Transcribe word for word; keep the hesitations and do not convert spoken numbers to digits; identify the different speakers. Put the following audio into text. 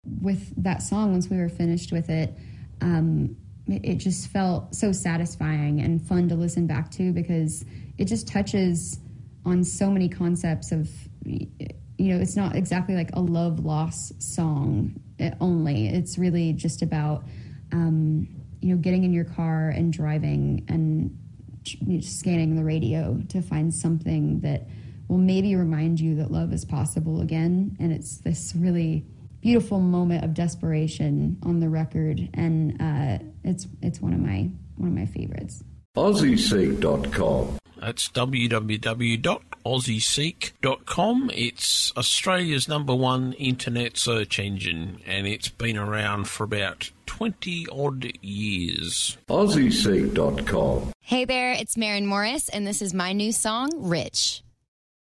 Speaker 1: with that song, once we were finished with it, um, it, it just felt so satisfying and fun to listen back to, because it just touches on so many concepts of, you know, it's not exactly like a love loss song only. It's really just about, um, you know, getting in your car and driving and scanning the radio to find something that will maybe remind you that love is possible again. And it's this really beautiful moment of desperation on the record, and uh, it's it's one of my one of my favorites.
Speaker 2: Aussie Seek dot com.
Speaker 3: That's w w w dot aussie seek dot com. It's Australia's number one internet search engine, and it's been around for about twenty odd years.
Speaker 2: Aussie Seek dot com.
Speaker 4: Hey there, it's Maren Morris, and this is my new song, Rich.